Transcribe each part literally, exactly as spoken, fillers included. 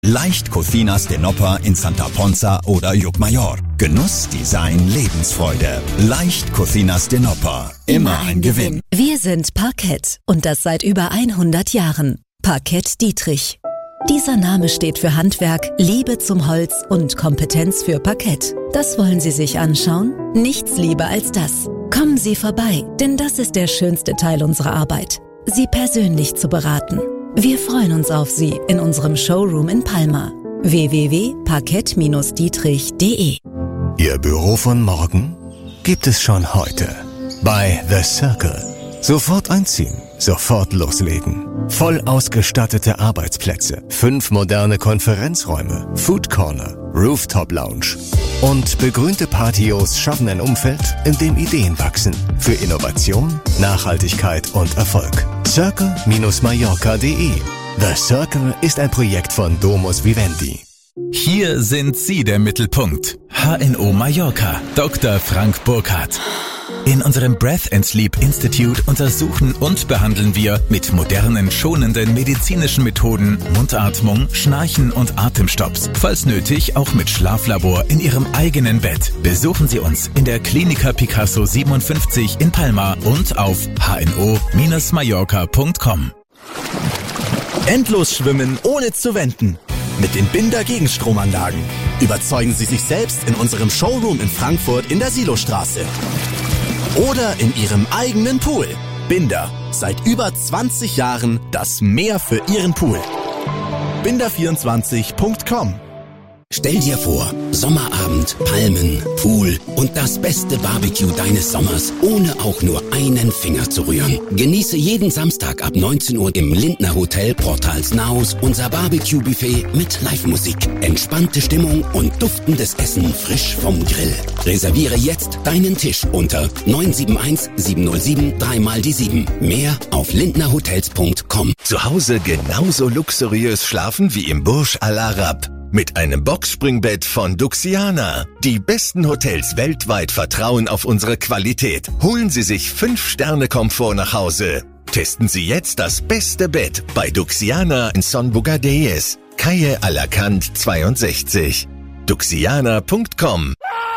Leicht Cocinas de Nopa in Santa Ponza oder Llucmajor. Genuss, Design, Lebensfreude. Leicht Cocinas de Nopa. Immer ein Gewinn. Wir sind Parkett und das seit über hundert Jahren. Parkett Dietrich. Dieser Name steht für Handwerk, Liebe zum Holz und Kompetenz für Parkett. Das wollen Sie sich anschauen? Nichts lieber als das. Kommen Sie vorbei, denn das ist der schönste Teil unserer Arbeit. Sie persönlich zu beraten. Wir freuen uns auf Sie in unserem Showroom in Palma. w w w punkt parkett dietrich punkt de. Ihr Büro von morgen gibt es schon heute. Bei The Circle. Sofort einziehen, sofort loslegen. Voll ausgestattete Arbeitsplätze, fünf moderne Konferenzräume, Food Corner, Rooftop Lounge und begrünte Patios schaffen ein Umfeld, in dem Ideen wachsen. Für Innovation, Nachhaltigkeit und Erfolg. Circle Mallorca punkt de. The Circle ist ein Projekt von Domus Vivendi. Hier sind Sie der Mittelpunkt. H N O Mallorca, Doktor Frank Burkhardt. In unserem Breath and Sleep Institute untersuchen und behandeln wir mit modernen, schonenden medizinischen Methoden Mundatmung, Schnarchen und Atemstopps. Falls nötig, auch mit Schlaflabor in Ihrem eigenen Bett. Besuchen Sie uns in der Klinika Picasso siebenundfünfzig in Palma und auf h n o mallorca punkt com. Endlos schwimmen, ohne zu wenden. Mit den Binder Gegenstromanlagen. Überzeugen Sie sich selbst in unserem Showroom in Frankfurt in der Silostraße. Oder in Ihrem eigenen Pool. Binder. Seit über zwanzig Jahren das Meer für Ihren Pool. binder vierundzwanzig punkt com. Stell dir vor, Sommerabend, Palmen, Pool und das beste Barbecue deines Sommers, ohne auch nur einen Finger zu rühren. Genieße jeden Samstag ab neunzehn Uhr im Lindner Hotel Portalsnaus unser Barbecue-Buffet mit Live-Musik, entspannte Stimmung und duftendes Essen frisch vom Grill. Reserviere jetzt deinen Tisch unter neun sieben eins sieben null sieben drei mal die sieben. Mehr auf lindner hotels punkt com. Zu Hause genauso luxuriös schlafen wie im Burj Al Arab. Mit einem Boxspringbett von Duxiana. Die besten Hotels weltweit vertrauen auf unsere Qualität. Holen Sie sich fünf Sterne Komfort nach Hause. Testen Sie jetzt das beste Bett bei Duxiana in Son Bugadeyes, Calle Alacant zweiundsechzig. duxiana punkt com.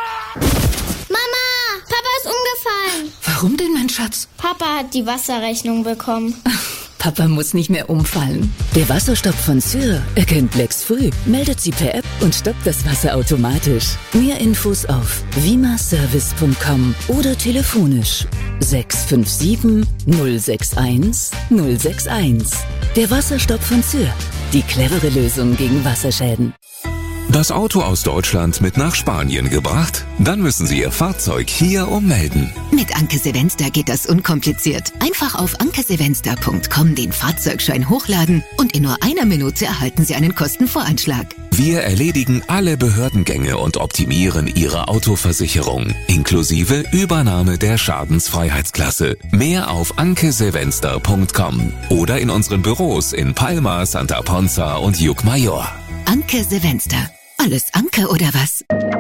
Mama, Papa ist umgefallen. Warum denn, mein Schatz? Papa hat die Wasserrechnung bekommen. Papa muss nicht mehr umfallen. Der Wasserstopp von Syr erkennt Blacks früh, meldet sie per App und stoppt das Wasser automatisch. Mehr Infos auf vimaservice punkt com oder telefonisch sechs fünf sieben null sechs eins null sechs eins. Der Wasserstopp von Syr. Die clevere Lösung gegen Wasserschäden. Das Auto aus Deutschland mit nach Spanien gebracht? Dann müssen Sie Ihr Fahrzeug hier ummelden. Mit Anke Sevenster geht das unkompliziert. Einfach auf anke sevenster punkt com den Fahrzeugschein hochladen und in nur einer Minute erhalten Sie einen Kostenvoranschlag. Wir erledigen alle Behördengänge und optimieren Ihre Autoversicherung, inklusive Übernahme der Schadensfreiheitsklasse. Mehr auf anke sevenster punkt com oder in unseren Büros in Palma, Santa Ponza und Llucmajor. Anke Sevenster. Alles Anke oder was?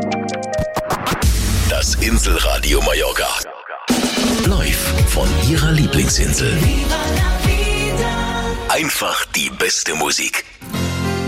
Das Inselradio Mallorca. Live von Ihrer Lieblingsinsel. Einfach die beste Musik.